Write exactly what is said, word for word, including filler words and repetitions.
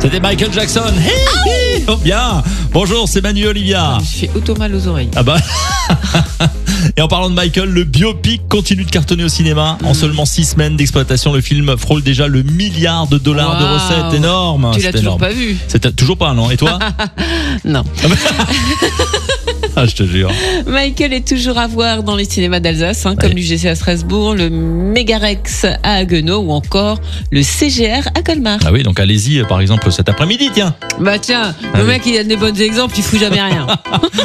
C'était Michael Jackson. Hey, hey, oh bien. Bonjour, c'est Manu et Olivia. Je fais auto mal aux oreilles. Ah bah. Et en parlant de Michael, le biopic continue de cartonner au cinéma. En seulement six semaines d'exploitation, le film frôle déjà le milliard de dollars Wow. de recettes. Énorme. Tu l'as C'est toujours énorme. pas vu? C'est toujours pas, non? Et toi? Non. Ah, je te jure. Michael est toujours à voir dans les cinémas d'Alsace, hein, comme Ouais. l'U G C à Strasbourg, le Megarex à Haguenau ou encore le C G R à Colmar. Ah oui, donc allez-y, par exemple, cet après-midi, tiens. Bah tiens, le Allez. mec il donne des bons exemples, il fout jamais rien.